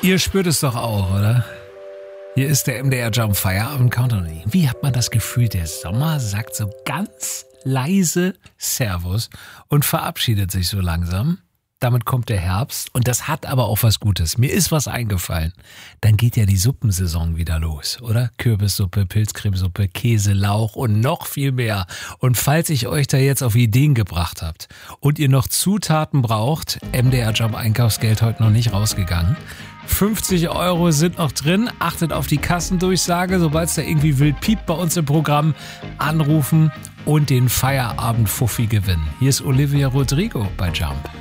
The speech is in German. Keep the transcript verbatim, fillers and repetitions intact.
Ihr spürt es doch auch, oder? Hier ist der M D R Jump Feierabend Countdown. Wie hat man das Gefühl, der Sommer sagt so ganz leise Servus und verabschiedet sich so langsam. Damit kommt der Herbst und das hat aber auch was Gutes. Mir ist was eingefallen. Dann geht ja die Suppensaison wieder los, oder? Kürbissuppe, Pilzcremesuppe, Käse, Lauch und noch viel mehr. Und falls ich euch da jetzt auf Ideen gebracht habt und ihr noch Zutaten braucht, M D R Jump Einkaufsgeld heute noch nicht rausgegangen. fünfzig Euro sind noch drin. Achtet auf die Kassendurchsage. Sobald es da irgendwie wild piept bei uns im Programm, anrufen und den Feierabend-Fuffi gewinnen. Hier ist Olivia Rodrigo bei Jump.